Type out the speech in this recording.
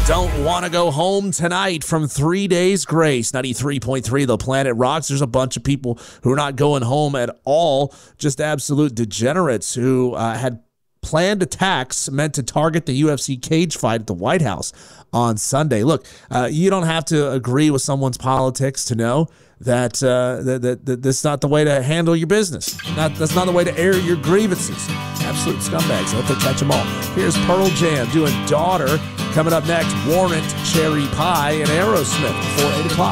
Don't want to go home tonight from 3 Days Grace. 93.3 The Planet Rocks. There's a bunch of people who are not going home at all. Just absolute degenerates who had planned attacks meant to target the UFC cage fight at the White House on Sunday. Look, you don't have to agree with someone's politics to know that that's not the way to handle your business. That's not the way to air your grievances. Absolute scumbags. I hope they catch them all. Here's Pearl Jam doing Daughter. Coming up next, Warrant, Cherry Pie, and Aerosmith before 8 o'clock.